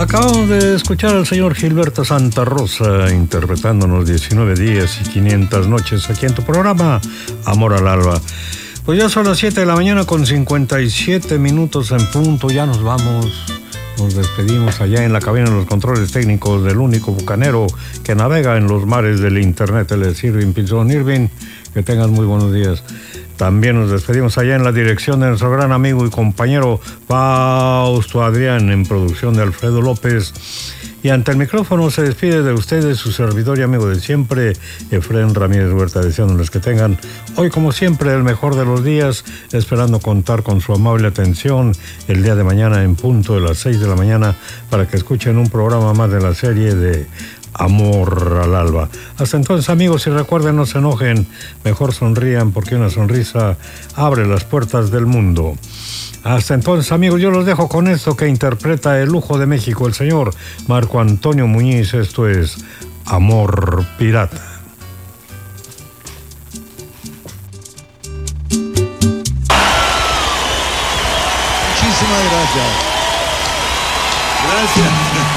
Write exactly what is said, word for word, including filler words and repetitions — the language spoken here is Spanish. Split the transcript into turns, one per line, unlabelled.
Acabamos de escuchar al señor Gilberto Santa Rosa interpretándonos diecinueve días y quinientas noches aquí en tu programa Amor al Alba. Pues ya son las siete de la mañana con cincuenta y siete minutos en punto. Ya nos vamos, nos despedimos allá en la cabina de los controles técnicos del único bucanero que navega en los mares del internet. Él es Irving Pinzón. Irving, que tengas muy buenos días. También nos despedimos allá en la dirección de nuestro gran amigo y compañero Fausto Adrián, en producción de Alfredo López. Y ante el micrófono se despide de ustedes su servidor y amigo de siempre, Efrén Ramírez Huerta, deseándoles que tengan hoy, como siempre, el mejor de los días, esperando contar con su amable atención el día de mañana en punto de las seis de la mañana para que escuchen un programa más de la serie de Amor al Alba. Hasta entonces, amigos, y recuerden, no se enojen, mejor sonrían, porque una sonrisa abre las puertas del mundo. Hasta entonces, amigos, yo los dejo con esto que interpreta el lujo de México, el señor Marco Antonio Muñiz. Esto es Amor Pirata.
Muchísimas gracias. Gracias.